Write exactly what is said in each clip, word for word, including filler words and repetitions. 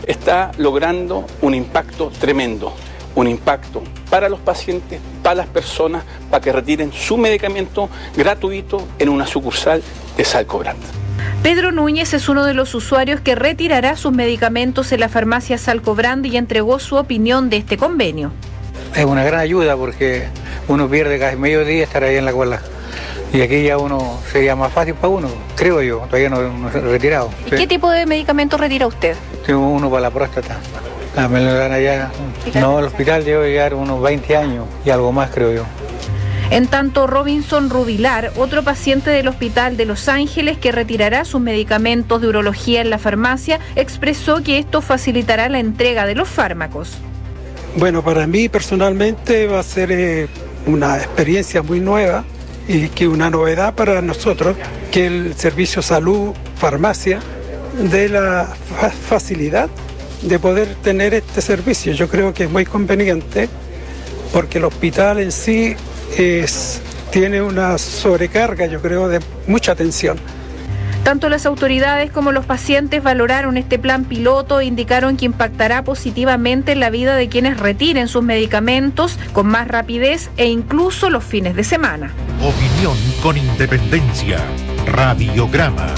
está logrando un impacto tremendo, un impacto para los pacientes, para las personas, para que retiren su medicamento gratuito en una sucursal de Salcobrand. Pedro Núñez es uno de los usuarios que retirará sus medicamentos en la farmacia Salcobrand y entregó su opinión de este convenio. Es una gran ayuda porque uno pierde casi medio día estar ahí en la cola. Y aquí ya uno sería más fácil para uno, creo yo, todavía no, no he retirado. ¿Y qué tipo de medicamento retira usted? Tengo uno para la próstata. Ah, me lo dan allá. No, al hospital debo llegar unos veinte años y algo más, creo yo. En tanto, Robinson Rubilar, otro paciente del Hospital de Los Ángeles que retirará sus medicamentos de urología en la farmacia, expresó que esto facilitará la entrega de los fármacos. Bueno, para mí personalmente va a ser eh, una experiencia muy nueva y que una novedad para nosotros, que el servicio salud, farmacia, dé la fa- facilidad de poder tener este servicio. Yo creo que es muy conveniente porque el hospital en sí es, tiene una sobrecarga, yo creo, de mucha atención. Tanto las autoridades como los pacientes valoraron este plan piloto e indicaron que impactará positivamente en la vida de quienes retiren sus medicamentos con más rapidez e incluso los fines de semana. Opinión con independencia. Radiograma.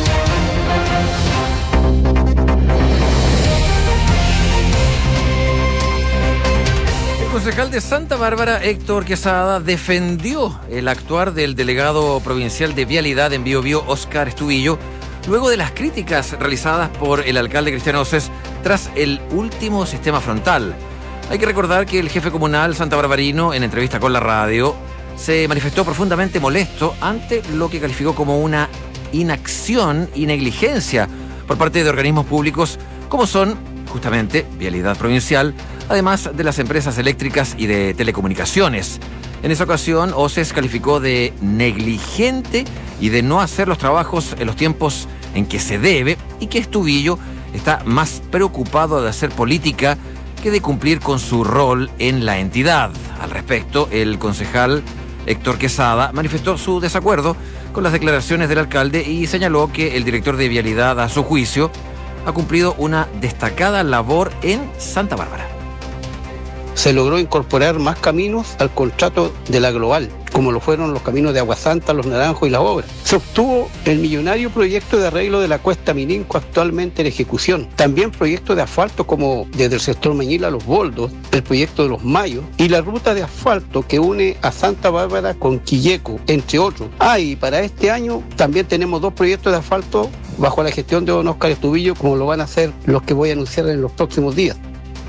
El concejal de Santa Bárbara, Héctor Quesada, defendió el actuar del delegado provincial de Vialidad en Biobío, Óscar Estudillo, luego de las críticas realizadas por el alcalde Cristian Oces tras el último sistema frontal. Hay que recordar que el jefe comunal santabarbarino, en entrevista con la radio, se manifestó profundamente molesto ante lo que calificó como una inacción y negligencia por parte de organismos públicos como son, justamente, Vialidad Provincial, además de las empresas eléctricas y de telecomunicaciones. En esa ocasión, Oces calificó de negligente y de no hacer los trabajos en los tiempos en que se debe, y que Estudillo está más preocupado de hacer política que de cumplir con su rol en la entidad. Al respecto, el concejal Héctor Quesada manifestó su desacuerdo con las declaraciones del alcalde y señaló que el director de Vialidad, a su juicio, ha cumplido una destacada labor en Santa Bárbara. Se logró incorporar más caminos al contrato de la Global, como lo fueron los caminos de Agua Santa, Los Naranjos y Las Obras. Se obtuvo el millonario proyecto de arreglo de la Cuesta Mininco, actualmente en ejecución. También proyectos de asfalto como desde el sector Mañil a Los Boldos, el proyecto de Los Mayos y la ruta de asfalto que une a Santa Bárbara con Quilleco, entre otros. Ah, y para este año también tenemos dos proyectos de asfalto bajo la gestión de don Óscar Estudillo, como lo van a hacer los que voy a anunciar en los próximos días.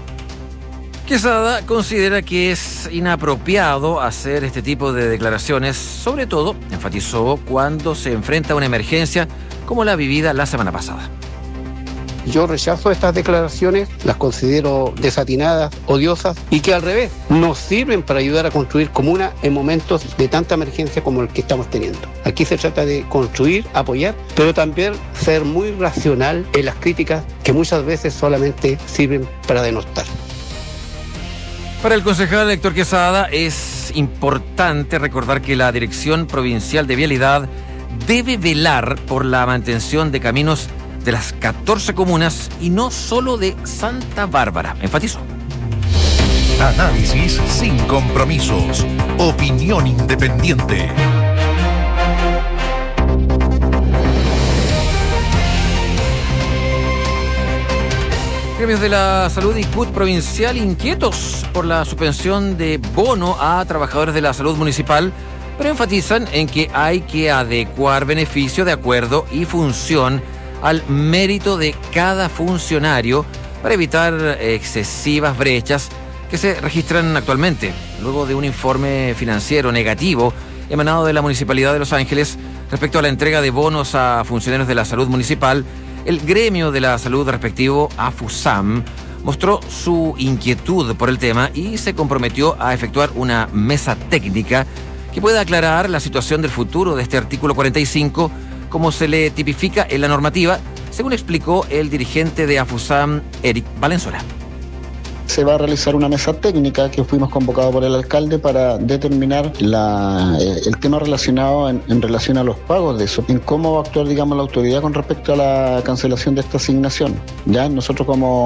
Quesada considera que es inapropiado hacer este tipo de declaraciones, sobre todo, enfatizó, cuando se enfrenta a una emergencia como la vivida la semana pasada. Yo rechazo estas declaraciones, las considero desatinadas, odiosas y que al revés nos sirven para ayudar a construir comuna en momentos de tanta emergencia como el que estamos teniendo. Aquí se trata de construir, apoyar, pero también ser muy racional en las críticas que muchas veces solamente sirven para denostar. Para el concejal Héctor Quesada es importante recordar que la Dirección Provincial de Vialidad debe velar por la mantención de caminos de las catorce comunas y no solo de Santa Bárbara, enfatizó. Análisis sin compromisos. Opinión independiente. Gremios de la salud y C U T provincial inquietos por la suspensión de bono a trabajadores de la salud municipal, pero enfatizan en que hay que adecuar beneficio de acuerdo y función al mérito de cada funcionario para evitar excesivas brechas que se registran actualmente, luego de un informe financiero negativo emanado de la Municipalidad de Los Ángeles respecto a la entrega de bonos a funcionarios de la salud municipal. El gremio de la salud respectivo, AFUSAM, mostró su inquietud por el tema y se comprometió a efectuar una mesa técnica que pueda aclarar la situación del futuro de este artículo cuarenta y cinco, como se le tipifica en la normativa, según explicó el dirigente de AFUSAM, Eric Valenzuela. Se va a realizar una mesa técnica que fuimos convocados por el alcalde para determinar la, el tema relacionado en, en relación a los pagos de eso, en cómo va a actuar, digamos, la autoridad con respecto a la cancelación de esta asignación. Ya nosotros como